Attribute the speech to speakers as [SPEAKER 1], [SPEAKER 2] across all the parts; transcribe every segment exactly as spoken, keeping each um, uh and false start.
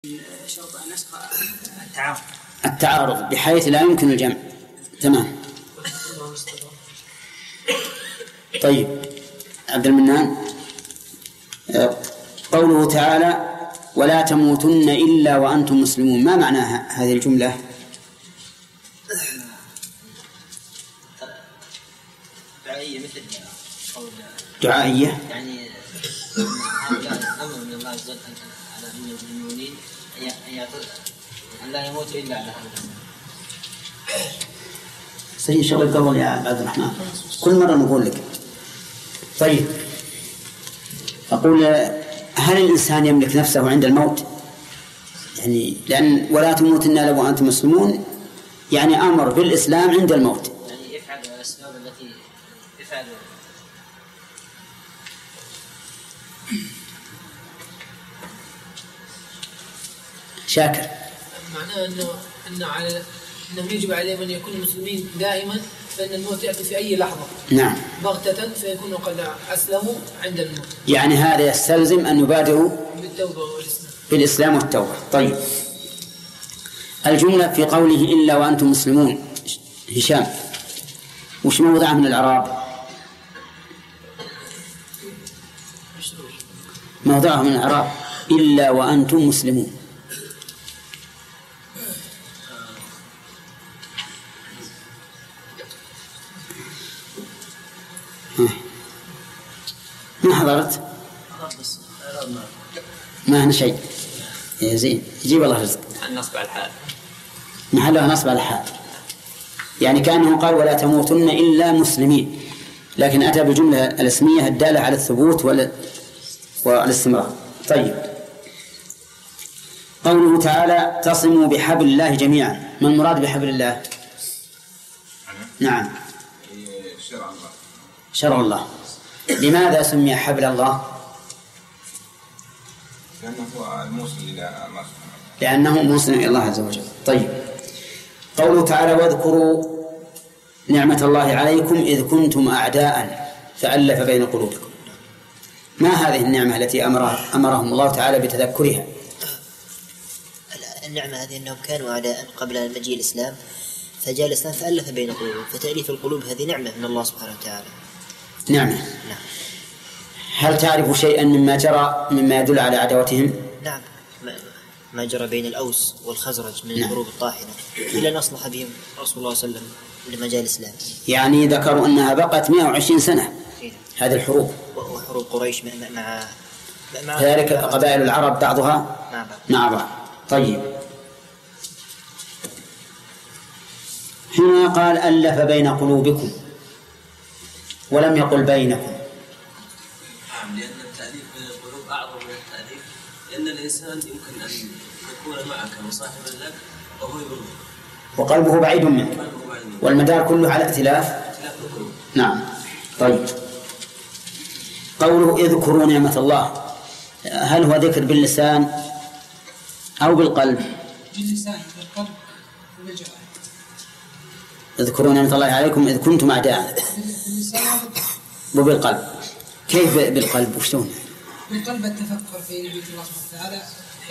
[SPEAKER 1] شرط النسخ التعارض
[SPEAKER 2] التعارض بحيث لا يمكن الجمع. تمام. طيب عبد المنان، قوله تعالى ولا تموتن إلا وأنتم مسلمون، ما معنى هذه الجملة؟
[SPEAKER 3] دعائية مثل
[SPEAKER 2] دعائية
[SPEAKER 3] يعني هؤلاء أمر من الله عز وجل على المؤمنين أن لا يموت إلا على هذا.
[SPEAKER 2] سيد شغل قبل يا عبد الرحمن، كل مرة نقول لك. طيب أقول هل الإنسان يملك نفسه عند الموت؟ يعني لأن ولا تموتن إلا وأنتم مسلمون يعني أمر بالإسلام عند الموت،
[SPEAKER 3] يعني يفعل الأسباب التي يفعل.
[SPEAKER 2] شاكر.
[SPEAKER 4] معناه أنه أنه على أنه يجب عليهم أن يكونوا مسلمين دائما، فإن الموت يأتي في أي لحظة.
[SPEAKER 2] نعم.
[SPEAKER 4] بغتة فيكونوا قد أسلموا عند الموت.
[SPEAKER 2] يعني هذا يستلزم أن يبادروا
[SPEAKER 4] بالتوبة والإسلام.
[SPEAKER 2] بالإسلام والتوبة. طيب الجملة في قوله إلا وأنتم مسلمون، هشام وش موضعه من الإعراب؟ موضعه من الإعراب إلا وأنتم مسلمون. ما حضرت؟ ما هنا شيء. يا زين يجيب الله رزق.
[SPEAKER 3] النصب على الحال.
[SPEAKER 2] محلها نصب على الحال، يعني كأنه قال ولا تموتن إلا مسلمين، لكن أتى بالجملة الاسمية الدالة على الثبوت والاستمرار. طيب قوله تعالى اعتصموا بحبل الله جميعا، ما المراد بحبل الله؟ نعم
[SPEAKER 5] شرع الله.
[SPEAKER 2] شرع الله. لماذا سمي حبل الله؟
[SPEAKER 5] لأنه هو الموصل إلى الله،
[SPEAKER 2] لأنه موصل إلى الله عز وجل. طيب قوله تعالى واذكروا نعمة الله عليكم إذ كنتم أعداء فألف بين قلوبكم، ما هذه النعمة التي أمره أمرهم الله تعالى بتذكرها؟
[SPEAKER 6] النعمة هذه أنهم كانوا أعداء قبل مجيء الإسلام، فجاء الإسلام فألف بين قلوبهم، فتأليف القلوب هذه نعمة من الله سبحانه وتعالى.
[SPEAKER 2] نعمة.
[SPEAKER 6] نعم.
[SPEAKER 2] هل تعرف شيئا مما جرى مما يدل على عداوتهم؟
[SPEAKER 6] نعم، ما جرى بين الأوس والخزرج من
[SPEAKER 2] نعم.
[SPEAKER 6] الحروب الطاحنة إلى أن أصلح بهم رسول الله صلى الله عليه وسلم لما جاء الإسلام.
[SPEAKER 2] يعني ذكروا أنها بقت مئة وعشرين سنة هذه الحروب،
[SPEAKER 6] وحروب قريش مع مع
[SPEAKER 2] كذلك قبائل العرب بعضها
[SPEAKER 6] مع بعض.
[SPEAKER 2] مع بعض. طيب هنا قال ألف بين قلوبكم ولم يقل بينكم.
[SPEAKER 7] نعم، لأن التأليف بين القلوب أعظم من التأليف، لأن الإنسان يمكن أن يكون معك مصاحبا لك وهو يبغضك
[SPEAKER 2] وقلبه بعيد منك، والمدار كله على ائتلاف. نعم. طيب قوله اذكروا نعمة الله، هل هو ذكر باللسان أو بالقلب؟
[SPEAKER 1] باللسان بالقلب وبالجوارح.
[SPEAKER 2] اذكروا نعمة الله عليكم إذ كنتم أعداء وبالقلب. كيف بالقلب وشلون؟
[SPEAKER 1] بالقلب التفكر في نعمة الله سبحانه وتعالى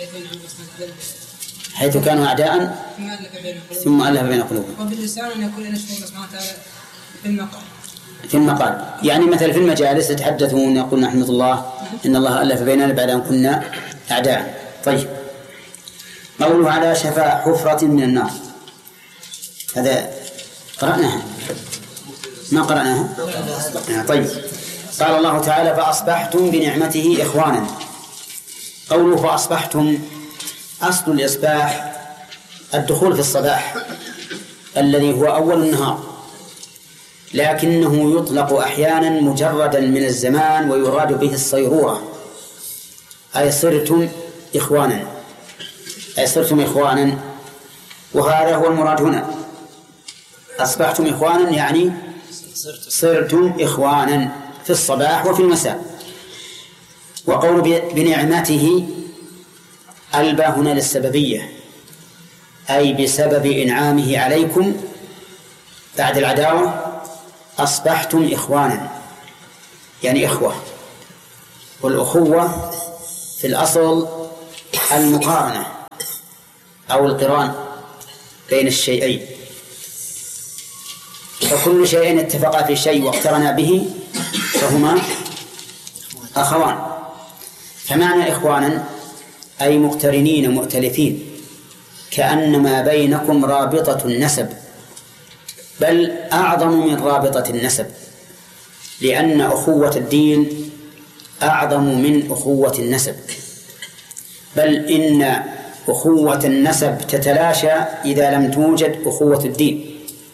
[SPEAKER 2] حيث كانوا أعداء ثم ألف بين قلوبهم.
[SPEAKER 1] وباللسان أن يكون نشكر الله سبحانه وتعالى في المقال.
[SPEAKER 2] في المقال يعني مثلا في المجالس يتحدثون يقول نحمد الله إن الله ألف بيننا بعد أن كنا أعداء. طيب قوله على شفا حفرة من النار، هذا قرأناها ما قرأناها؟ طيب قال الله تعالى فأصبحتم بنعمته إخوانا. قوله فأصبحتم، أصل الإصباح الدخول في الصباح الذي هو أول النهار، لكنه يطلق أحيانا مجردا من الزمان ويراد به الصيرورة، أي صرتم إخوانا، أي صرتم إخوانا، وهذا هو المراد هنا. أصبحتم إخوانا يعني صرتم إخوانا في الصباح وفي المساء. وقول بنعمته البا هنا للسببية، أي بسبب إنعامه عليكم بعد العداوة أصبحتم إخوانا، يعني إخوة، والأخوة في الأصل المقارنة أو القران بين الشيئين، فكل شيء اتفقا في شيء واقترنا به فهما أخوان. فمعنى إخوانا أي مقترنين مؤتلفين، كأنما بينكم رابطة النسب، بل أعظم من رابطة النسب، لأن أخوة الدين أعظم من أخوة النسب، بل إن أخوة النسب تتلاشى إذا لم توجد أخوة الدين.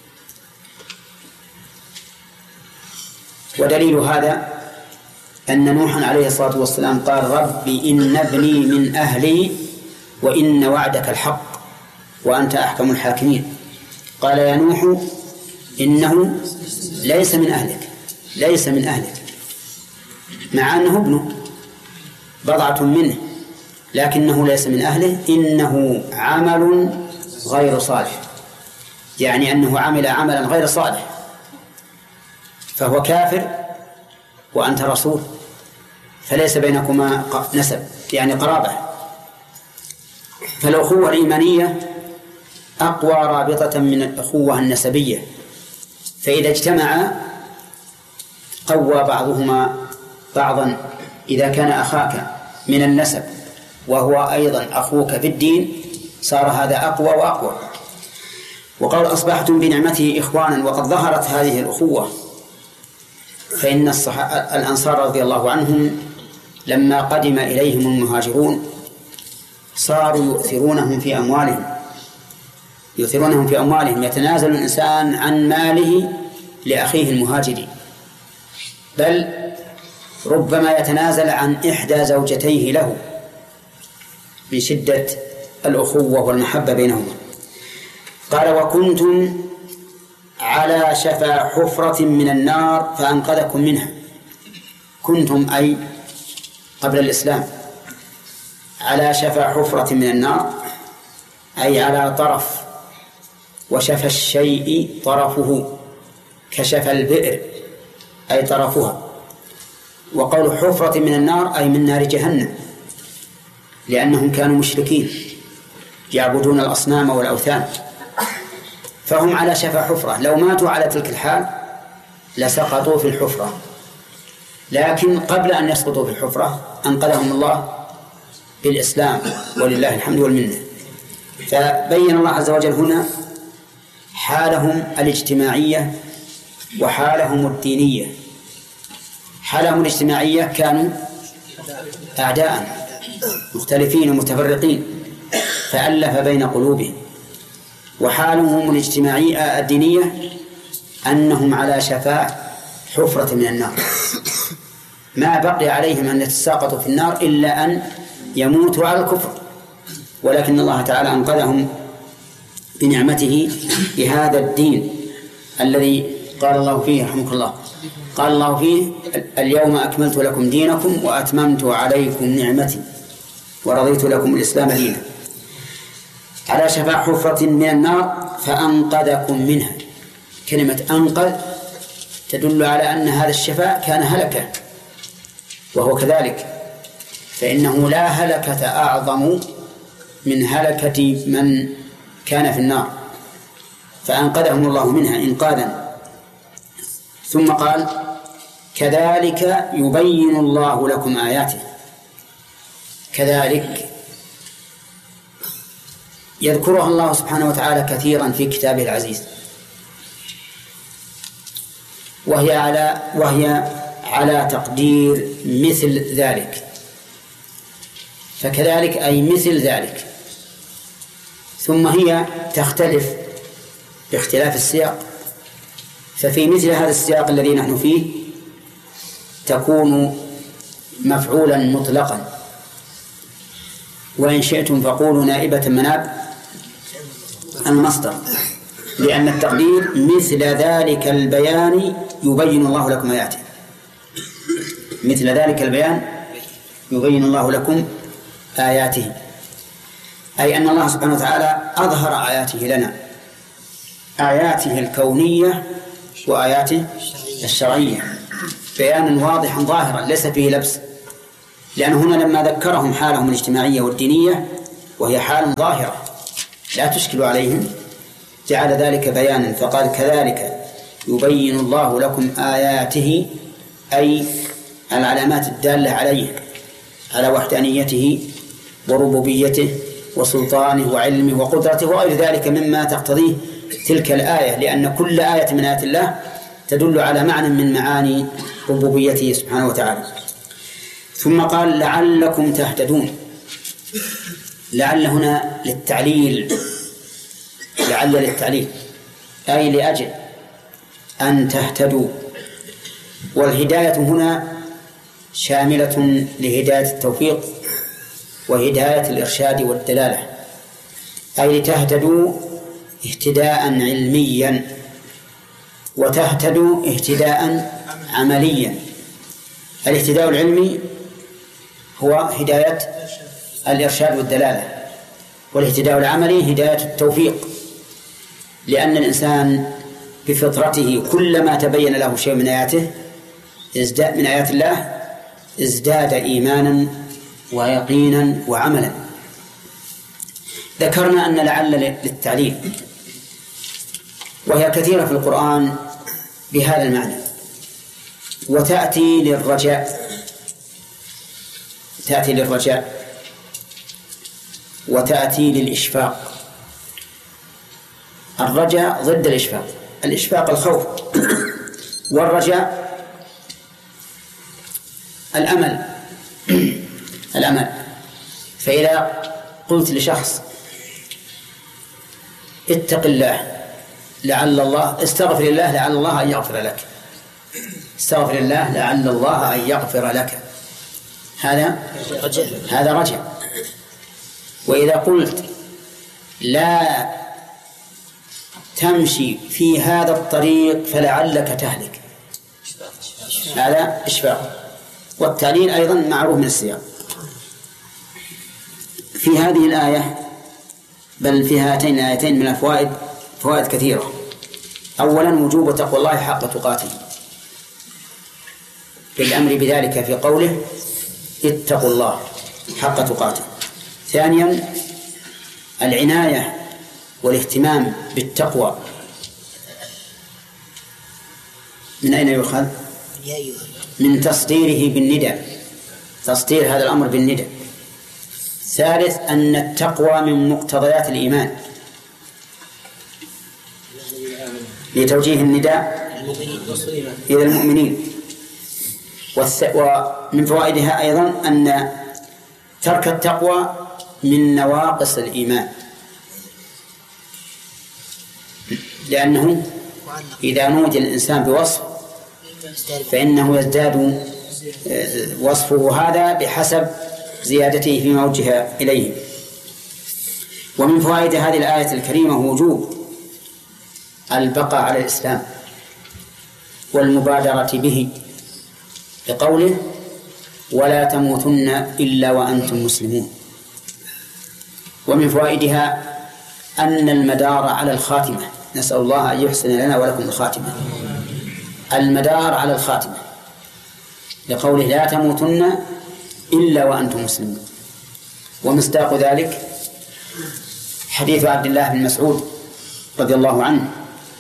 [SPEAKER 2] ودليل هذا أن نوحا عليه الصلاة والسلام قال رب إن ابني من أهلي وإن وعدك الحق وأنت أحكم الحاكمين. قال يا نوح إنه ليس من أهلك، ليس من أهلك، مع أنه ابنه بضعة منه، لكنه ليس من أهله، إنه عمل غير صالح، يعني أنه عمل عملا غير صالح، فهو كافر وأنت رسول، فليس بينكما نسب يعني قرابة. فالأخوة الإيمانية أقوى رابطة من الأخوة النسبية، فإذا اجتمع قوى بعضهما بعضا. إذا كان أخاك من النسب وهو أيضا أخوك في الدين صار هذا أقوى وأقوى. وقال أصبحتم بنعمته إخوانا، وقد ظهرت هذه الأخوة، فإن الأنصار رضي الله عنهم لما قدم إليهم المهاجرون صاروا يؤثرونهم في أموالهم يؤثرونهم في أموالهم يتنازل الإنسان عن ماله لأخيه المهاجر، بل ربما يتنازل عن إحدى زوجتيه له من شدة الأخوة والمحبة بينهما. قال وكنتم على شفا حفرة من النار فأنقذكم منها. كنتم أي قبل الإسلام على شفا حفرة من النار، أي على طرف، وشفى الشيء طرفه كشف البئر أي طرفها. وقول حفرة من النار أي من نار جهنم، لأنهم كانوا مشركين يعبدون الأصنام والأوثان، فهم على شفا حفرة، لو ماتوا على تلك الحال لسقطوا في الحفرة، لكن قبل أن يسقطوا في الحفرة أنقذهم الله بالإسلام ولله الحمد والمنة. فبين الله عز وجل هنا حالهم الاجتماعية وحالهم الدينية. حالهم الاجتماعية كانوا أعداء مختلفين ومتفرقين فألف بين قلوبهم، وحالهم الاجتماعية الدينية أنهم على شفاء حفرة من النار، ما بقي عليهم أن يتساقطوا في النار إلا أن يموتوا على الكفر، ولكن الله تعالى أنقذهم بنعمته بهذا الدين الذي قال الله فيه رحمه الله قال الله فيه اليوم أكملت لكم دينكم وأتممت عليكم نعمتي ورضيت لكم الإسلام دينا. على شفاء حفرة من النار فأنقذكم منها. كلمة أنقذ تدل على أن هذا الشفاء كان هلكة، وهو كذلك، فإنه لا هلكة أعظم من هلكة من كان في النار، فأنقذهم الله منها إنقاذا. ثم قال كذلك يبين الله لكم آياته. كذلك يذكرها الله سبحانه وتعالى كثيرا في كتابه العزيز، وهي على وهي على تقدير مثل ذلك. فكذلك أي مثل ذلك. ثم هي تختلف باختلاف السياق، ففي مثل هذا السياق الذي نحن فيه تكون مفعولا مطلقا، وإن شئتم فقولوا نائبة مناب المصدر، لأن التقدير مثل ذلك البيان يبين الله لكم آياته. مثل ذلك البيان يبين الله لكم آياته، أي أن الله سبحانه وتعالى أظهر آياته لنا، آياته الكونية وآياته الشرعية بيانا واضحا ظاهرا ليس فيه لبس، لأن هنا لما ذكرهم حالهم الاجتماعية والدينية وهي حال ظاهرة لا تشكلوا عليهم جعل ذلك بيانا فقال كذلك يبين الله لكم آياته أي العلامات الدالة عليه على وحدانيته وربوبيته وسلطانه وعلمه وقدرته وغير ذلك مما تقتضيه تلك الآية، لأن كل آية من آيات الله تدل على معنى من معاني ربوبيته سبحانه وتعالى. ثم قال لعلكم تهتدون. لعل هنا للتعليل، لعل للتعليل أي لأجل أن تهتدوا. والهداية هنا شاملة لهداية التوفيق وهداية الإرشاد والدلالة، أي لتهتدوا اهتداء علميا وتهتدوا اهتداء عمليا. الاهتداء العلمي هو هداية الإرشاد والدلالة، والاهتداء العملي هداية التوفيق، لأن الإنسان بفطرته كلما تبين له شيء من آياته ازداد من آيات الله ازداد إيمانا ويقينا وعملا. ذكرنا أن لعل للتعليل، وهي كثيرة في القرآن بهذا المعنى، وتأتي للرجاء، تأتي للرجاء وتأتي للإشفاق. الرجاء ضد الإشفاق، الإشفاق الخوف، والرجاء الأمل الأمل. فإذا قلت لشخص اتق الله لعل الله استغفر الله لعل الله أن يغفر لك، استغفر الله لعل الله أن يغفر لك، هذا هذا رجاء. وإذا قلت لا تمشي في هذا الطريق فلعلك تهلك، هذا إشفاق. والتعليل أيضا معروف من السياق. في هذه الآية بل في هاتين الآيتين من الفوائد فوائد كثيرة. أولا وجوب تقوى الله حق تقاته بالأمر بذلك في قوله اتقوا الله حق تقاته. ثانيا العناية والاهتمام بالتقوى. من أين يؤخذ؟ من تصديره بالندى، تصدير هذا الأمر بالندى. ثالث أن التقوى من مقتضيات الإيمان لتوجيه النداء إلى المؤمنين. ومن فوائدها أيضا أن ترك التقوى من نواقص الإيمان، لأنه إذا نودي الإنسان بوصف فإنه يزداد وصفه هذا بحسب زيادته فيما وجه إليه. ومن فوائد هذه الآية الكريمة وجوب البقاء على الإسلام والمبادرة به لقوله ولا تموتن إلا وأنتم مسلمون. ومن فوائدها أن المدار على الخاتمة، نسأل الله أن يحسن لنا ولكم الخاتمة، المدار على الخاتمة لقوله لا تموتن إلا وأنتم مسلمون. ومصداق ذلك حديث عبد الله بن مسعود رضي الله عنه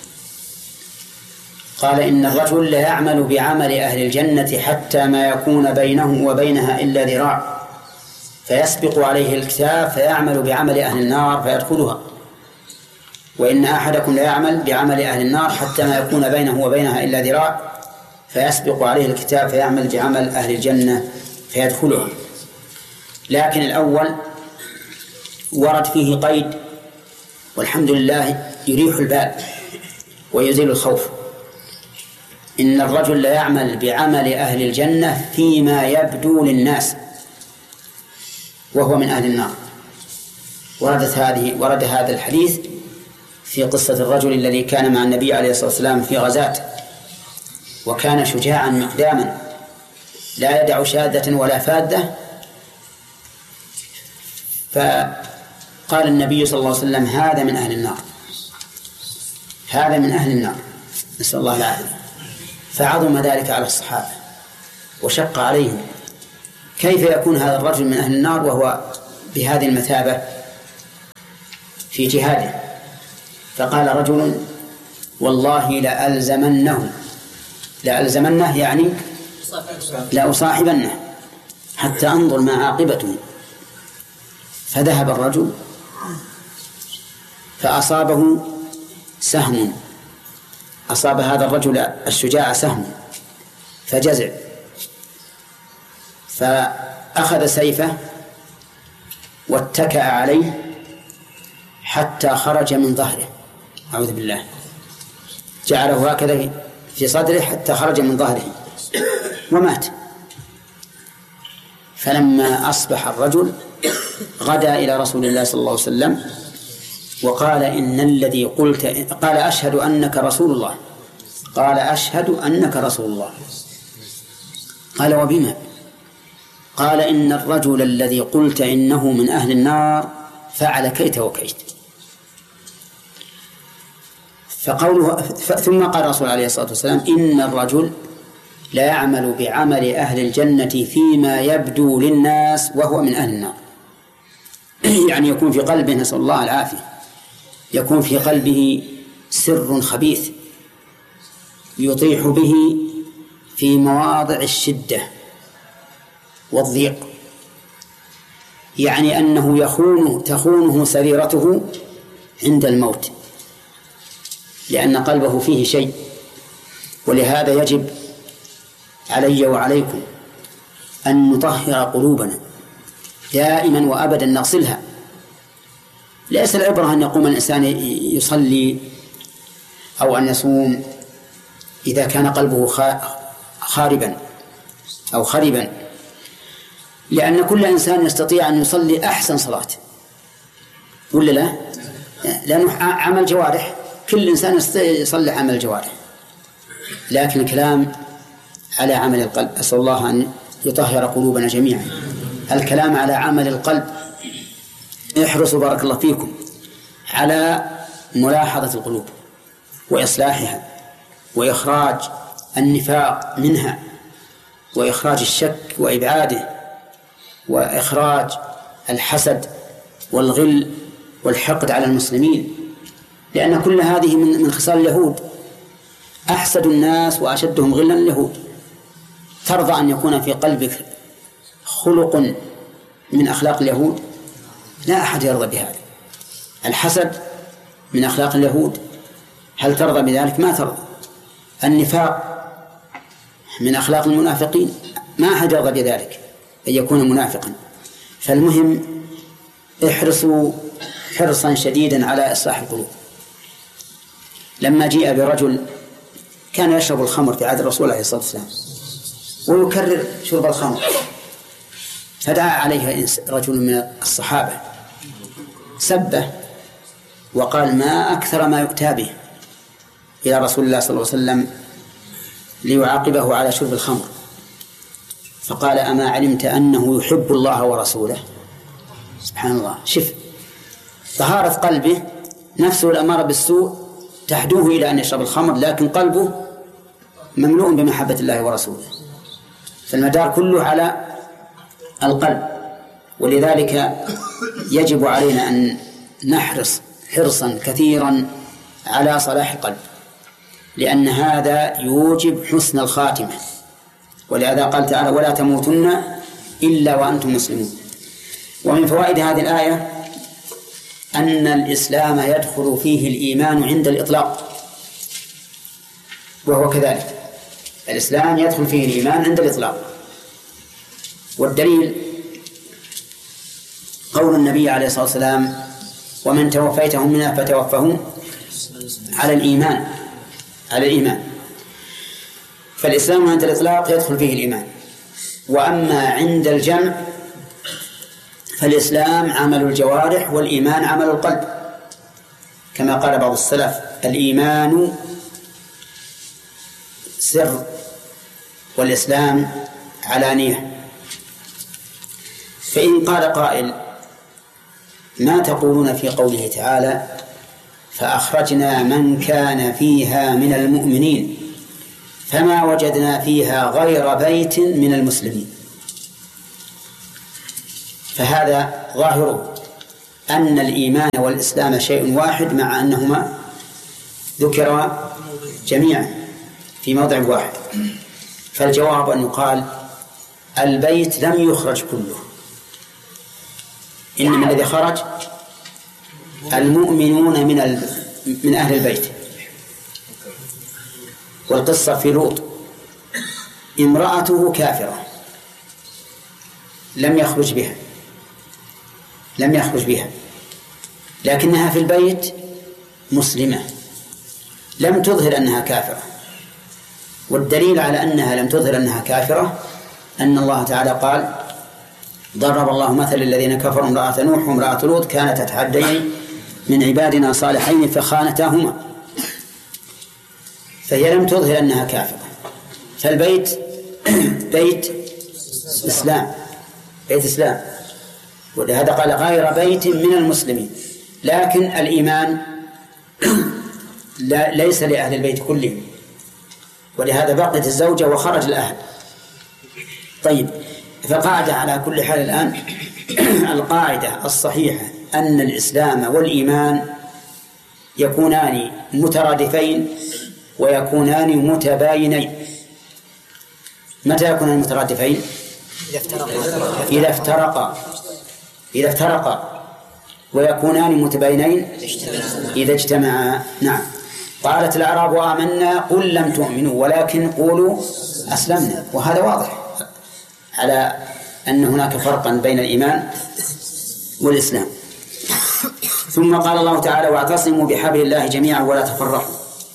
[SPEAKER 2] قال إن الرجل لا يعمل بعمل أهل الجنة حتى ما يكون بينه وبينها إلا ذراع فيسبق عليه الكتاب فيعمل بعمل أهل النار فيدخلها، وإن أحدكم لا يعمل بعمل أهل النار حتى ما يكون بينه وبينها إلا ذراع فيسبق عليه الكتاب فيعمل بعمل أهل الجنة فيدخلها. لكن الأول ورد فيه قيد والحمد لله يريح البال ويزيل الخوف. إن الرجل لا يعمل بعمل أهل الجنة فيما يبدو للناس وهو من أهل النار. وردت هذه ورد هذا الحديث في قصة الرجل الذي كان مع النبي عليه الصلاة والسلام في غزاة، وكان شجاعا مقداما لا يدع شاذة ولا فاذة، فقال النبي صلى الله عليه وسلم هذا من أهل النار، هذا من أهل النار، نسأل الله العافية. فعظم ذلك على الصحابة وشق عليهم، كيف يكون هذا الرجل من أهل النار وهو بهذه المثابة في جهاده، فقال رجل والله لألزمنه، لألزمنه يعني لأصاحبنه حتى أنظر ما عاقبته. فذهب الرجل فأصابه سهم، أصاب هذا الرجل الشجاع سهم فجزع، فأخذ سيفه واتكأ عليه حتى خرج من ظهره، أعوذ بالله، جعله هكذا في صدره حتى خرج من ظهره ومات. فلما أصبح الرجل غدا إلى رسول الله صلى الله عليه وسلم وقال إن الذي قلت، قال أشهد أنك رسول الله، قال أشهد أنك رسول الله. قال وبما؟ قال إن الرجل الذي قلت إنه من أهل النار فعل كيت وكيت. فقوله ثم قال الرسول عليه الصلاة والسلام إن الرجل لا يعمل بعمل أهل الجنة فيما يبدو للناس وهو من أهل النار. يعني يكون في قلبه، نسأل الله العافية، يكون في قلبه سر خبيث يطيح به في مواضع الشدة والضيق، يعني أنه يخونه تخونه سريرته عند الموت، لأن قلبه فيه شيء. ولهذا يجب علي وعليكم أن نطهر قلوبنا دائما وأبدا، نغسلها. ليس العبرة أن يقوم الإنسان يصلي أو أن يصوم إذا كان قلبه خاربا أو خربا، لأن كل إنسان يستطيع أن يصلي أحسن صلاة، ولا لا؟ لأنه عمل جوارح، كل إنسان يصلي عمل جوارح، لكن الكلام على عمل القلب. أسأل الله أن يطهر قلوبنا جميعا. الكلام على عمل القلب، احرصوا بارك الله فيكم على ملاحظة القلوب وإصلاحها وإخراج النفاق منها وإخراج الشك وإبعاده وإخراج الحسد والغل والحقد على المسلمين، لأن كل هذه من من خصال اليهود. أحسد الناس وأشدهم غلا اليهود. ترضى أن يكون في قلبك خلق من أخلاق اليهود؟ لا أحد يرضى بهذا. الحسد من أخلاق اليهود، هل ترضى بذلك؟ ما ترضى. النفاق من أخلاق المنافقين، ما أحد يرضى بذلك أن يكون منافقا. فالمهم احرصوا حرصا شديدا على إصلاح القلوب. لما جيء برجل كان يشرب الخمر في عهد الرسول عليه الصلاة والسلام ويكرر شرب الخمر، فدعا عليه رجل من الصحابة سبه وقال ما أكثر ما يؤتى به إلى رسول الله صلى الله عليه وسلم ليعاقبه على شرب الخمر. فقال أما علمت أنه يحب الله ورسوله؟ سبحان الله، شف طهارة قلبه، نفسه الأمارة بالسوء تحدوه إلى أن يشرب الخمر، لكن قلبه مملوء بمحبة الله ورسوله. فالمدار كله على القلب. ولذلك يجب علينا أن نحرص حرصا كثيرا على صلاح القلب، لأن هذا يوجب حسن الخاتمة. ولهذا قال تعالى ولا تموتن إلا وأنتم مسلمون. ومن فوائد هذه الآية أن الإسلام يدخل فيه الإيمان عند الإطلاق، وهو كذلك. الإسلام يدخل فيه الإيمان عند الإطلاق. والدليل قول النبي عليه الصلاة والسلام ومن توفيتهم منا فتوفهم على الإيمان، على الإيمان. فالإسلام عند الإطلاق يدخل فيه الإيمان. وأما عند الجمع فالإسلام عمل الجوارح والإيمان عمل القلب، كما قال بعض السلف الإيمان سر والإسلام علانية. فإن قال قائل ما تقولون في قوله تعالى فأخرجنا من كان فيها من المؤمنين فما وجدنا فيها غير بيت من المسلمين؟ فهذا ظاهره أن الإيمان والإسلام شيء واحد مع أنهما ذكرا جميعا في موضع واحد. فالجواب أن يقال البيت لم يخرج كله، إنما الذي خرج المؤمنون من من أهل البيت. والقصة في لوط امرأته كافرة لم يخرج بها لم يخرج بها لكنها في البيت مسلمة لم تظهر أنها كافرة. والدليل على أنها لم تظهر أنها كافرة أن الله تعالى قال ضرب الله مثل الذين كفروا امرأة نوح وامرأة لوط كانتا تحت عبدين من عبادنا صالحين فخانتاهما. فهي لم تظهر أنها كافرة. فالبيت بيت إسلام بيت إسلام ولهذا قال غير بيت من المسلمين. لكن الإيمان لا ليس لأهل البيت كلهم، ولهذا بقيت الزوجة وخرج الأهل. طيب، فقاعدة على كل حال الآن القاعدة الصحيحة أن الإسلام والإيمان يكونان مترادفين ويكونان متباينين. متى يكونان مترادفين؟ إذا افترقا إذا افترقا ويكونان متباينين إذا اجتمعا. نعم. قالت الأعراب آمنا قل لم تؤمنوا ولكن قولوا أسلمنا. وهذا واضح على أن هناك فرقا بين الإيمان والإسلام. ثم قال الله تعالى واعتصموا بحبل الله جميعا ولا تفرقوا.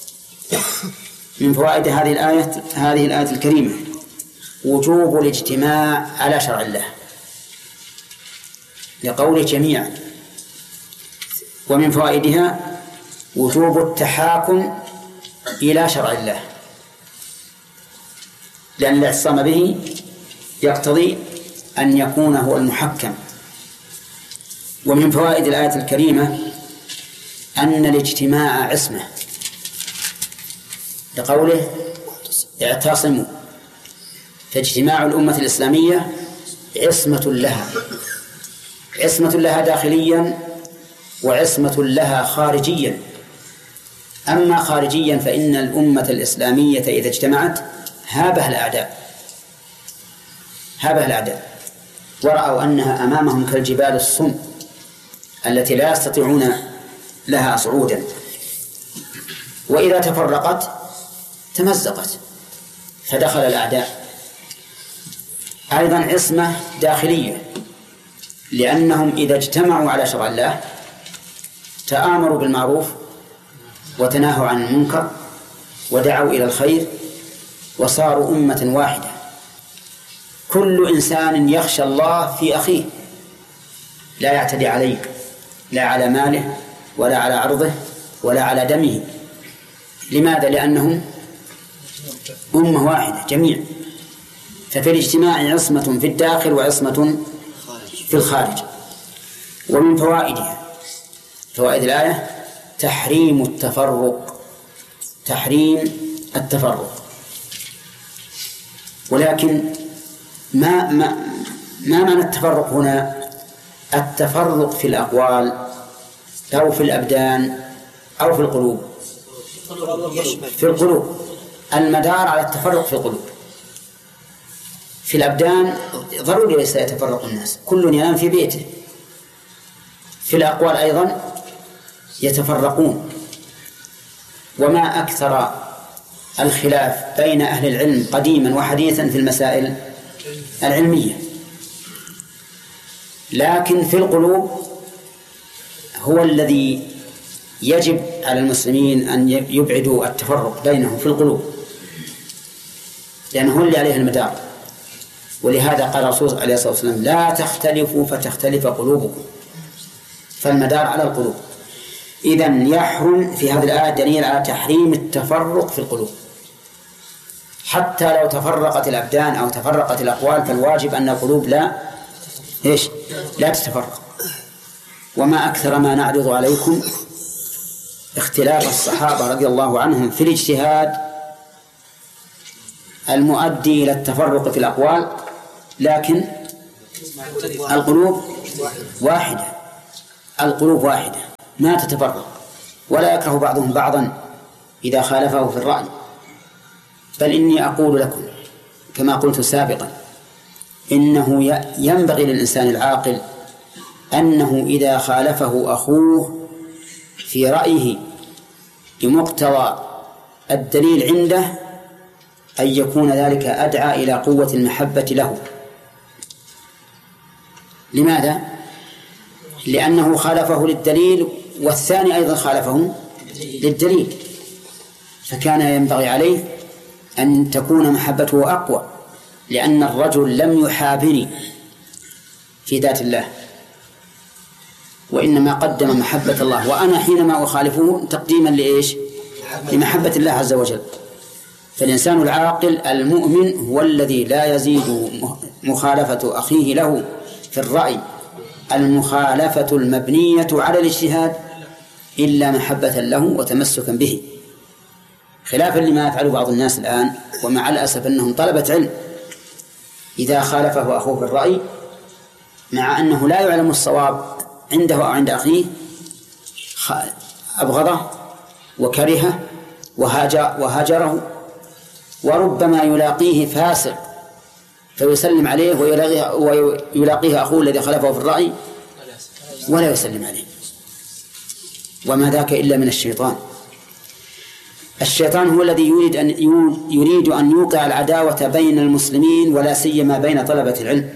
[SPEAKER 2] من فوائد هذه الآية هذه الآية الكريمة وجوب الاجتماع على شرع الله لقوله جميعا. ومن فوائدها وجوب التحاكم إلى شرع الله لأن الاعتصام به يقتضي أن يكون هو المحكم. ومن فوائد الآية الكريمة أن الاجتماع عصمة لقوله اعتصموا. فاجتماع الأمة الإسلامية عصمة لها عصمة لها داخليا وعصمة لها خارجيا. أما خارجيا فإن الأمة الإسلامية إذا اجتمعت هابها الأعداء هابها الأعداء ورأوا أنها أمامهم كالجبال الصم التي لا يستطيعون لها صعودا. وإذا تفرقت تمزقت فدخل الأعداء. أيضا عصمة داخلية لأنهم إذا اجتمعوا على شرع الله تآمروا بالمعروف وتناهوا عن المنكر ودعوا إلى الخير وصاروا أمة واحدة. كل إنسان يخشى الله في أخيه لا يعتدي عليه لا على ماله ولا على عرضه ولا على دمه. لماذا؟ لأنهم أمة واحدة جميع. ففي الاجتماع عصمة في الداخل وعصمة في الخارج. ومن فوائدها فوائد الآية تحريم التفرق تحريم التفرق. ولكن ما ما ما معنى التفرق هنا؟ التفرق في الأقوال أو في الأبدان أو في القلوب؟ في القلوب. المدار على التفرق في القلوب. في الأبدان ضروري ليس يتفرق الناس، كل ينام في بيته. في الأقوال أيضا يتفرقون. وما أكثر الخلاف بين أهل العلم قديما وحديثا في المسائل العلمية. لكن في القلوب هو الذي يجب على المسلمين أن يبعدوا التفرق بينهم في القلوب لأنه هو اللي عليه المدار. ولهذا قال الرسول عليه الصلاة والسلام لا تختلفوا فتختلف قلوبكم. فالمدار على القلوب. إذن يحرم في هذه الآية دليل على تحريم التفرق في القلوب. حتى لو تفرقت الأبدان أو تفرقت الأقوال فالواجب أن القلوب لا إيش لا تتفرق. وما أكثر ما نعرض عليكم اختلاف الصحابة رضي الله عنهم في الاجتهاد المؤدي إلى التفرق في الأقوال، لكن القلوب واحدة. القلوب واحدة ما تتفرق، ولا يكره بعضهم بعضا إذا خالفه في الرأي، بل إني أقول لكم كما قلت سابقا إنه ينبغي للإنسان العاقل أنه إذا خالفه أخوه في رأيه بمقتضى الدليل عنده أن يكون ذلك أدعى إلى قوة المحبة له. لماذا؟ لأنه خالفه للدليل، والثاني أيضا خالفه للدليل، فكان ينبغي عليه أن تكون محبته أقوى، لأن الرجل لم يحابني في ذات الله، وإنما قدم محبة الله، وأنا حينما أخالفه تقديما لإيش؟ لمحبة الله عز وجل. فالإنسان العاقل المؤمن هو الذي لا يزيد مخالفة أخيه له في الرأي المخالفة المبنية على الاجتهاد إلا محبة له وتمسكا به، خلافا لما يفعل بعض الناس الآن، ومع الأسف أنهم طلبة علم إذا خالفه أخوه في الرأي مع أنه لا يعلم الصواب عنده أو عند أخيه أبغضه وكرهه وهاجره، وربما يلاقيه فاسق فيسلم عليه ويلاقيه أخوه الذي خالفه في الرأي ولا يسلم عليه، وما ذاك إلا من الشيطان. الشيطان هو الذي يريد أن يريد أن يوقع العداوة بين المسلمين ولا سيما بين طلبة العلم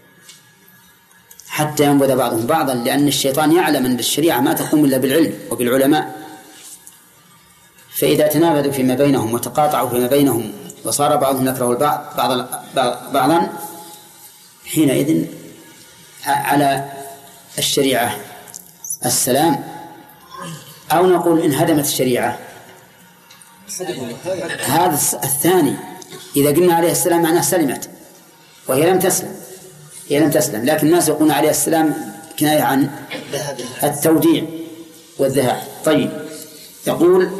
[SPEAKER 2] حتى ينبذ بعضهم بعضا، لأن الشيطان يعلم أن الشريعة ما تقوم إلا بالعلم وبالعلماء، فإذا تنابذوا فيما بينهم وتقاطعوا فيما بينهم وصار بعضهم يكره البعض بعض بعضا حينئذ على الشريعة السلام، أو نقول انهدمت الشريعة. هذا الثاني إذا قلنا عليه السلام معناه سلمت، وهي لم تسلم، هي لم تسلم، لكن الناس يقولون عليه السلام كناية عن التوديع والذهاب. طيب، يقول: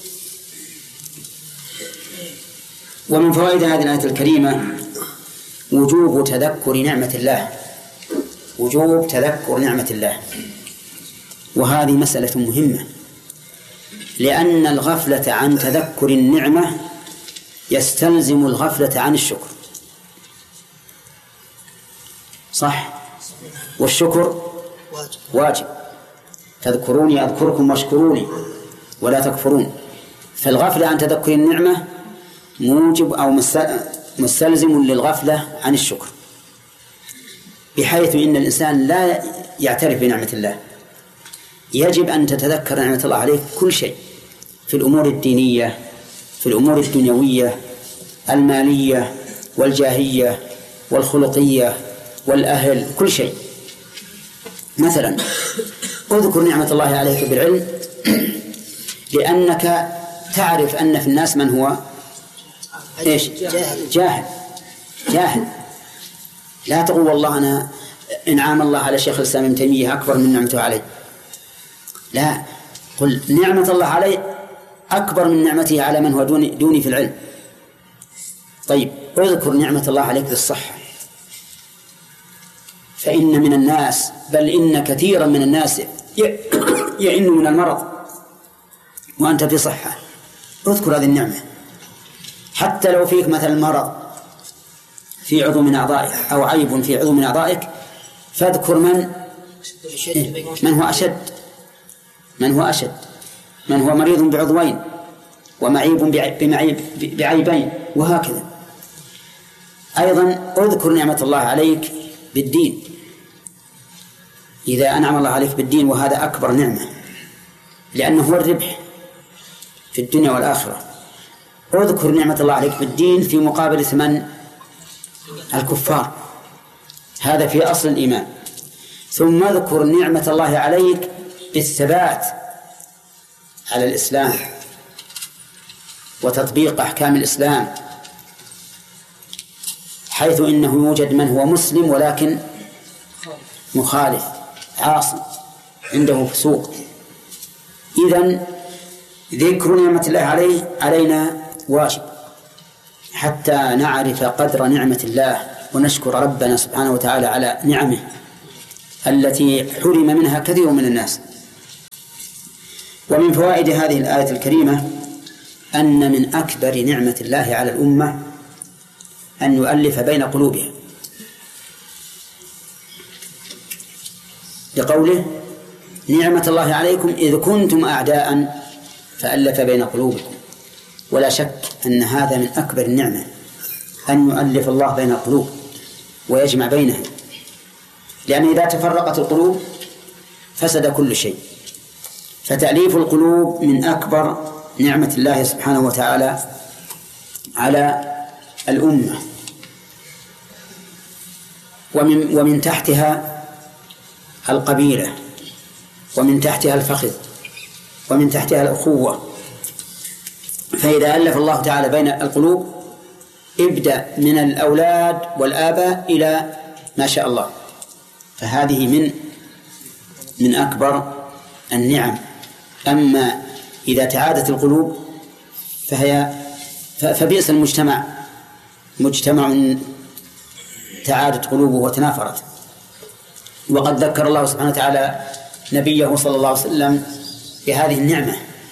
[SPEAKER 2] ومن فوائد هذه الآية الكريمة وجوب تذكر نعمة الله، وجوب تذكر نعمة الله، وهذه مسألة مهمة، لأن الغفلة عن تذكر النعمة يستلزم الغفلة عن الشكر، صح؟ والشكر واجب، تذكروني أذكركم واشكروني ولا تكفرون. فالغفلة عن تذكر النعمة موجب أو مستلزم للغفلة عن الشكر، بحيث إن الإنسان لا يعترف بنعمة الله. يجب أن تتذكر نعمة الله عليك كل شيء، في الأمور الدينية، في الأمور الدنيوية، المالية والجاهية والخلقية والأهل، كل شيء. مثلا اذكر نعمة الله عليك بالعلم، لأنك تعرف أن في الناس من هو إيش؟ جاهل جاهل لا تقول والله أنا إنعام الله على شيخ الإسلام ابن تيمية أكبر من نعمته علي، لا، قل نعمة الله علي أكبر من نعمته على من هو دوني, دوني في العلم. طيب، اذكر نعمة الله عليك بالصحة، فإن من الناس بل إن كثيرا من الناس يئن من المرض وأنت في صحة، اذكر هذه النعمة، حتى لو فيك مثل مرض في عضو من أعضائك أو عيب في عضو من أعضائك، فاذكر من من هو أشد من هو أشد من هو مريض بعضوين ومعيب بعيبين، وهكذا. أيضا اذكر نعمة الله عليك بالدين، إذا أنعم الله عليك بالدين، وهذا أكبر نعمة لأنه هو الربح في الدنيا والآخرة. اذكر نعمة الله عليك بالدين في مقابلة من؟ الكفار، هذا في أصل الإيمان. ثم اذكر نعمة الله عليك بالثبات على الإسلام وتطبيق أحكام الإسلام، حيث إنه يوجد من هو مسلم ولكن مخالف عاصي عنده فسوق. إذن ذكر نعمة الله عليه علينا واجب حتى نعرف قدر نعمة الله ونشكر ربنا سبحانه وتعالى على نعمه التي حرم منها كثير من الناس. ومن فوائد هذه الآية الكريمة أن من أكبر نعمة الله على الأمة أن يؤلف بين قلوبها، لقوله نعمة الله عليكم إذ كنتم أعداء فألف بين قلوبكم. ولا شك أن هذا من أكبر النعمة، أن يؤلف الله بين القلوب ويجمع بينها، لأن إذا تفرقت القلوب فسد كل شيء. فتأليف القلوب من أكبر نعمة الله سبحانه وتعالى على الأمة. ومن, ومن تحتها القبيلة، ومن تحتها الفخذ، ومن تحتها الأخوة. فإذا ألف الله تعالى بين القلوب ابدأ من الأولاد والآباء إلى ما شاء الله، فهذه من من أكبر النعم. أما إذا تعادت القلوب فهي فبئس المجتمع، مجتمع تعادت قلوبه وتنافرت. وقد ذكر الله سبحانه وتعالى نبيه صلى الله عليه وسلم بهذه النعمة،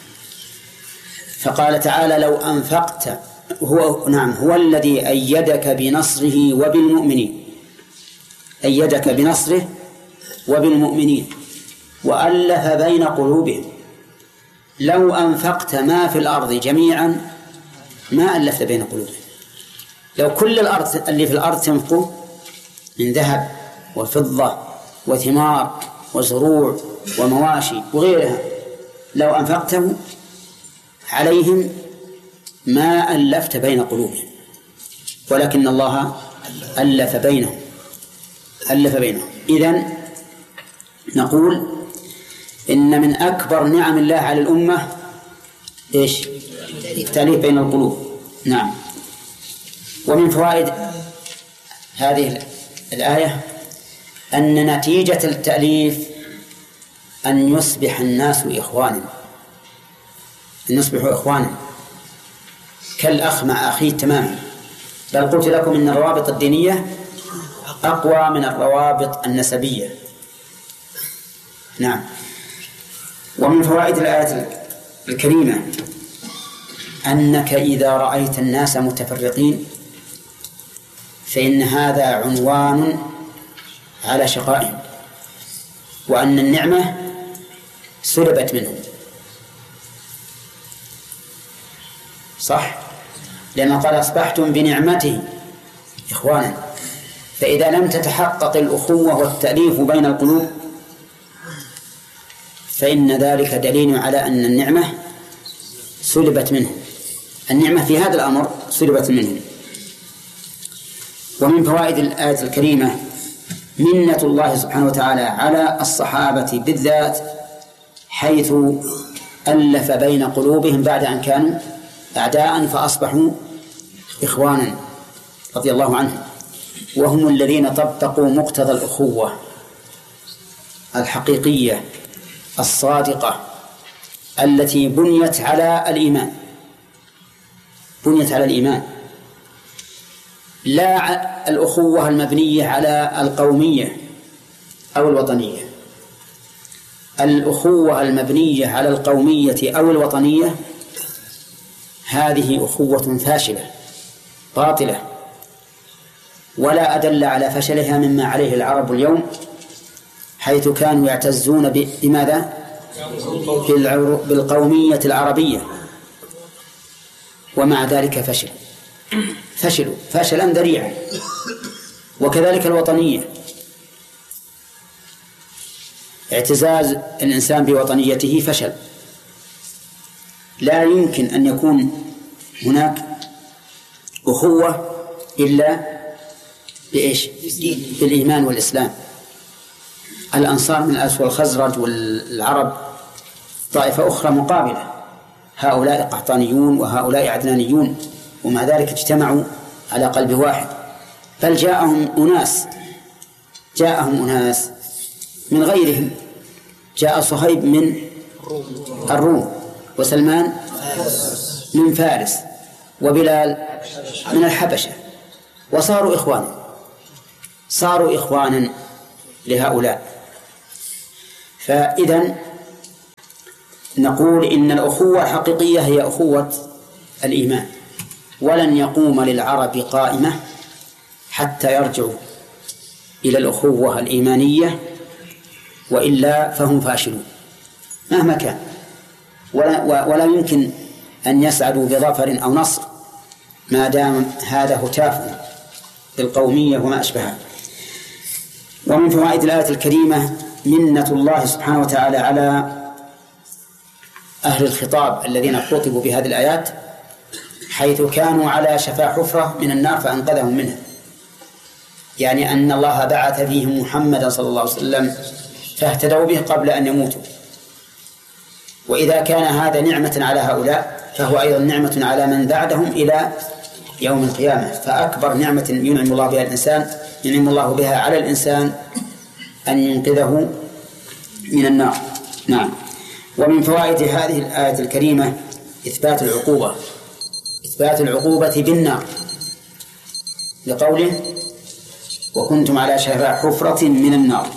[SPEAKER 2] فقال تعالى لو أنفقت هو نعم هو الذي أيدك بنصره وبالمؤمنين، أيدك بنصره وبالمؤمنين وألف بين قلوبهم. لو أنفقت ما في الأرض جميعا ما ألفت بين قلوبهم. لو كل الأرض اللي في الأرض تنفقه من ذهب وفضة وثمار وزروع ومواشي وغيرها، لو أنفقته عليهم ما ألفت بين قلوبهم، ولكن الله ألف بينهم ألف بينهم. إذن نقول إن من أكبر نعم الله على الأمة إيش؟ التأليف بين القلوب. نعم. ومن فوائد هذه الآية أن نتيجة التأليف أن يصبح الناس إخوانا، أن يصبحوا إخوانا كالأخ مع أخيه تماما. بل قلت لكم إن الروابط الدينية أقوى من الروابط النسبية. نعم. ومن فوائد الآية الكريمة أنك إذا رأيت الناس متفرقين فإن هذا عنوان على شقائهم، وأن النعمة سلبت منهم. صح؟ لأن قال أصبحتم بنعمته إخوانا. فإذا لم تتحقق الأخوة والتأليف بين القلوب فإن ذلك دليل على أن النعمة سلبت منهم، النعمة في هذا الأمر سلبت منهم. ومن فوائد الآية الكريمة منة الله سبحانه وتعالى على الصحابة بالذات، حيث ألف بين قلوبهم بعد أن كانوا أعداء فأصبحوا إخوانا رضي الله عنهم، وهم الذين طبقوا مقتضى الأخوة الحقيقية الصادقة التي بنيت على الإيمان، بنيت على الإيمان، لا الأخوة المبنية على القومية أو الوطنية. الأخوة المبنية على القومية أو الوطنية هذه أخوة فاشلة باطلة، ولا أدل على فشلها مما عليه العرب اليوم، حيث كانوا يعتزون بماذا؟ بالقومية العربية، ومع ذلك فشلوا فشلوا فشلا ذريعا. وكذلك الوطنية، اعتزاز الإنسان بوطنيته فشل. لا يمكن أن يكون هناك أخوة إلا بإيش؟ بالإيمان والإسلام. الأنصار من الأوس والخزرج والعرب طائفة أخرى مقابلة، هؤلاء قحطانيون وهؤلاء عدنانيون، ومع ذلك اجتمعوا على قلب واحد. بل جاءهم أناس جاءهم أناس من غيرهم، جاء صهيب من الروم، وسلمان من فارس، وبلال من الحبشة، وصاروا إخوانا صاروا إخوانا لهؤلاء. فإذا نقول إن الأخوة الحقيقية هي أخوة الإيمان، ولن يقوم للعرب قائمة حتى يرجعوا إلى الأخوة الإيمانية، وإلا فهم فاشلون مهما كان، ولا, ولا يمكن أن يسعدوا بظفر أو نصر ما دام هذا هتاف بالقومية وما أشبهها. ومن فوائد الآية الكريمة منة الله سبحانه وتعالى على أهل الخطاب الذين خطبوا بهذه الآيات، حيث كانوا على شفا حفرة من النار فأنقذهم منها، يعني أن الله بعث فيهم محمدا صلى الله عليه وسلم فاهتدوا به قبل أن يموتوا. وإذا كان هذا نعمة على هؤلاء فهو أيضا نعمة على من بعدهم إلى يوم القيامة. فأكبر نعمة ينعم الله بها الإنسان ينعم الله بها على الإنسان أن ينقذه من النار. نعم. ومن فوائد هذه الآية الكريمة إثبات العقوبة إثبات العقوبة بالنار، لقوله وكنتم على شفا حفرة من النار.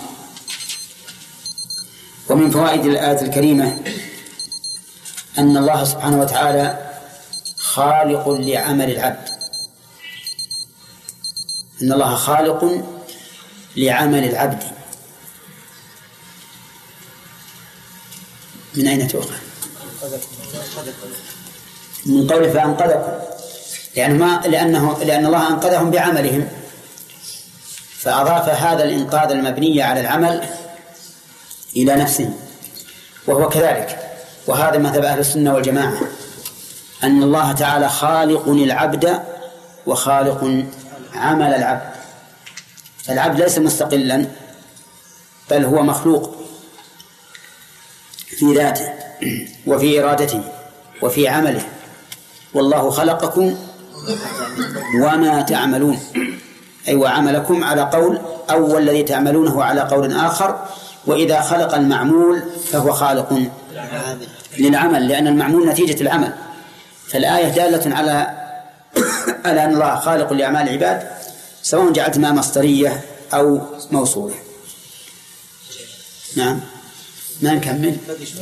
[SPEAKER 2] ومن فوائد الآية الكريمة أن الله سبحانه وتعالى خالق لعمل العبد أن الله خالق لعمل العبد. من أين تؤخذ؟ من قوله فأنقذكم، يعني ما لأنه لأن الله أنقذهم بعملهم، فأضاف هذا الإنقاذ المبني على العمل إلى نفسه، وهو كذلك. وهذا مذهب أهل السنة والجماعة، أن الله تعالى خالق العبد وخالق عمل العبد. فالعبد ليس مستقلا، بل هو مخلوق في ذاته وفي إرادته وفي عمله. والله خلقكم وما تعملون، أي وعملكم على قول، أو الذي تعملونه على قول آخر. وإذا خلق المعمول فهو خالق للعمل، لأن المعمول نتيجة العمل. فالآية دالة على على أن الله خالق لأعمال العباد، سواء جعلتها مصدرية أو موصولة. نعم. ما نكمل.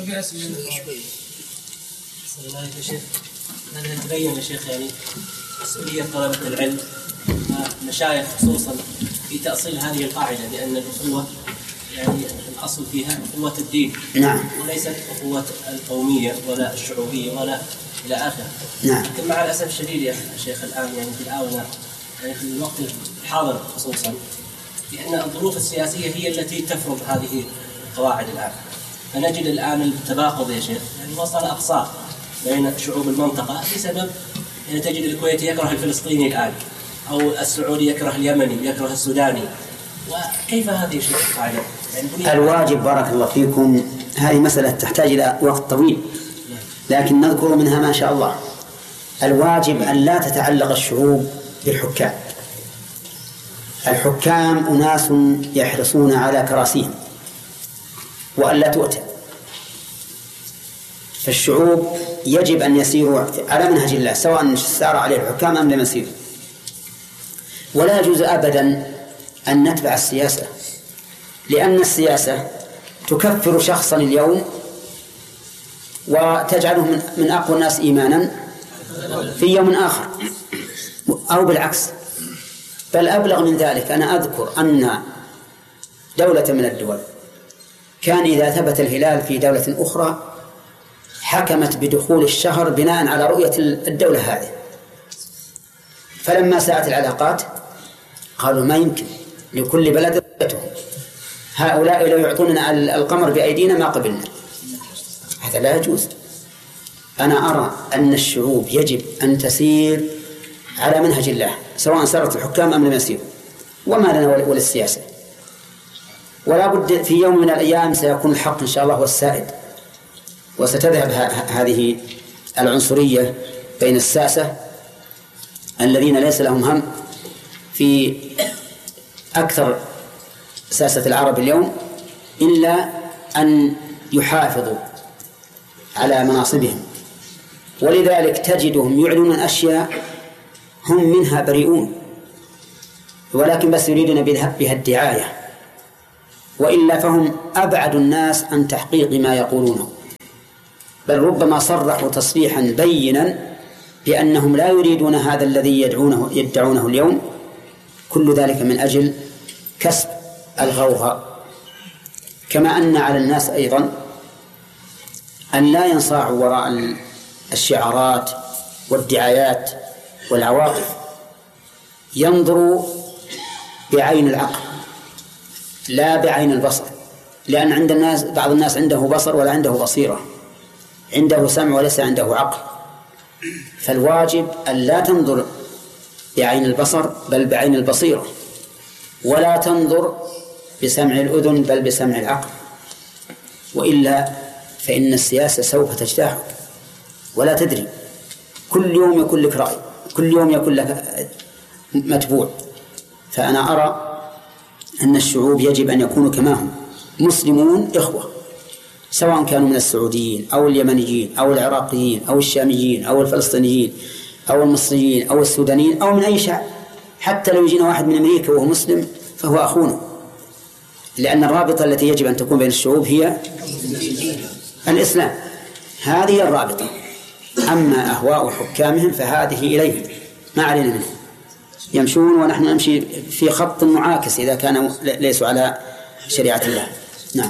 [SPEAKER 8] أن نتبين يا شيخ يعني مسؤولية طلبة العلم مشايخ خصوصا في تأصيل هذه القاعدة، لأن الأخوة يعني الأصل فيها أخوة الدين،
[SPEAKER 2] نعم،
[SPEAKER 8] وليست أخوة القومية ولا الشعوبية ولا إلى آخره.
[SPEAKER 2] نعم.
[SPEAKER 8] لكن مع الأسف الشديد يا شيخ الآن يعني في الآونة يعني في الوقت الحاضر خصوصا، لأن الظروف السياسية هي التي تفرض هذه القواعد الآن. فنجد الآن التباغض يا شيخ يعني وصل أقصاه بين شعوب المنطقة بسبب يعني تجد الكويتي يكره الفلسطيني الآن، أو السعودي يكره اليمني يكره السوداني. وكيف هذه شيء القاعدة؟ يعني
[SPEAKER 2] الواجب بارك الله فيكم، هذه مسألة تحتاج إلى وقت طويل، لكن نذكر منها ما شاء الله. الواجب أن لا تتعلق الشعوب بالحكام. الحكام أناس يحرصون على كراسيهم وأن لا تؤتى. فالشعوب يجب أن يسيروا على منهج الله، سواء سار عليه الحكام أم لم يسيروا. ولا يجوز أبدا أن نتبع السياسة، لأن السياسة تكفر شخصا اليوم وتجعله من أقوى الناس إيمانا في يوم آخر، أو بالعكس. بل أبلغ من ذلك، أنا أذكر أن دولة من الدول كان إذا ثبت الهلال في دولة أخرى حكمت بدخول الشهر بناء على رؤية الدولة هذه. فلما ساءت العلاقات قالوا ما يمكن، لكل بلد رؤيته، هؤلاء لو يعطوننا القمر بأيدينا ما قبلنا. هذا لا يجوز. أنا أرى أن الشعوب يجب أن تسير على منهج الله، سواء سارت الحكام أم لم يسيروا، وما لنا ولا السياسة. ولا بد في يوم من الأيام سيكون الحق إن شاء الله هو السائد، وستذهب هذه العنصرية بين الساسة الذين ليس لهم هم في أكثر ساسة العرب اليوم إلا أن يحافظوا على مناصبهم. ولذلك تجدهم يعلنون أشياء هم منها بريئون، ولكن بس يريدون بها الدعاية وإلا فهم أبعد الناس عن تحقيق ما يقولونه، بل ربما صرحوا تصريحا بينا بأنهم لا يريدون هذا الذي يدعونه يدعونه اليوم، كل ذلك من أجل كسب الغوغاء. كما أن على الناس أيضا أن لا ينصاعوا وراء الشعارات والدعايات والعواطف، ينظروا بعين العقل لا بعين البصر، لأن عند الناس بعض الناس عنده بصر ولا عنده بصيرة، عنده سمع وليس عنده عقل. فالواجب أن لا تنظر بعين البصر بل بعين البصيرة، ولا تنظر بسمع الأذن بل بسمع العقل، وإلا فإن السياسة سوف تجتاحك ولا تدري. كل يوم يكون لك رأي، كل يوم يكون لك متبوع. فأنا أرى أن الشعوب يجب أن يكونوا كما هم مسلمون إخوة، سواء كانوا من السعوديين أو اليمنيين أو العراقيين أو الشاميين أو الفلسطينيين أو المصريين أو السودانيين أو من أي شعب. حتى لو يجينا واحد من أمريكا وهو مسلم فهو أخونا، لأن الرابطة التي يجب أن تكون بين الشعوب هي الإسلام، هذه الرابطة. أما أهواء حكامهم فهذه إليهم، ما علينا منهم، يمشون ونحن نمشي في خط معاكس إذا كانوا ليسوا على شريعة الله. نعم.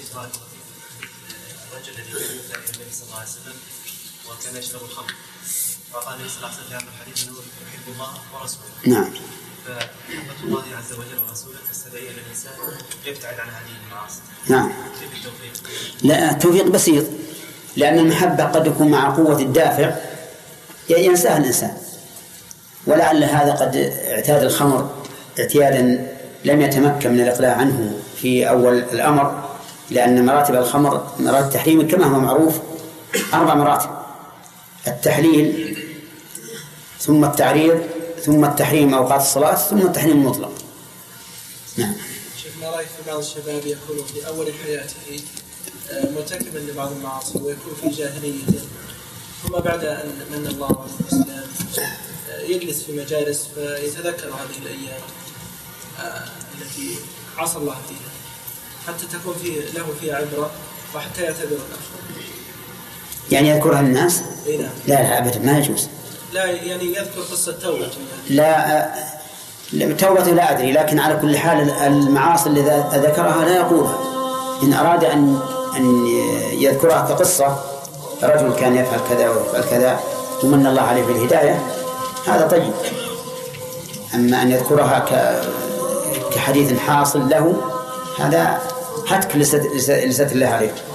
[SPEAKER 9] الرجل الذي كان يدعي النبي صلى الله عليه وسلم وكان يشرب الخمر، وقال النبي صلى الله عليه وسلم في هذا الحديث أنه يحب الله ورسوله.
[SPEAKER 2] نعم.
[SPEAKER 9] فمحبة الله عز وجل ورسوله تستدعي أن الإنسان يبتعد عن هذه المعاصي.
[SPEAKER 2] نعم.
[SPEAKER 9] كيف التوفيق؟
[SPEAKER 2] لا، التوفيق بسيط، لأن المحبة قد يكون مع قوة الدافع ينساها الإنسان، ولعل هذا قد اعتاد الخمر اعتيادا لم يتمكن من الإقلاع عنه في أول الأمر، لأن مراتب الخمر مراتب التحريم كما هو معروف أربع مراتب: التحليل ثم التعريض ثم التحريم أوقات الصلاة ثم التحريم المطلق. نعم.
[SPEAKER 10] شيخ، ما رأيك في بعض الشباب يكون في أول حياته مرتكبا لبعض المعاصي ويكون في جاهليته، ثم بعد أن من الله على الإسلام يجلس في مجالس فيتذكر هذه الأيام التي عصى الله فيها حتى تكون فيه له فيها عبرة وحتى يعتبر الآخر؟
[SPEAKER 2] يعني يذكرها الناس؟
[SPEAKER 10] إيه نعم.
[SPEAKER 2] لا لا أبدا، ما يجوز.
[SPEAKER 10] لا يعني يذكر قصة توبة.
[SPEAKER 2] لا توبته لا أدري، لكن على كل حال المعاصي اللي ذكرها لا يقولها. إن أراد أن أن يذكرها كقصة، رجل كان يفعل كذا ويفعل كذا ومن الله عليه بالهداية، هذا طيب. أما أن يذكرها كحديث حاصل له، هذا هتك لستر الله عليه.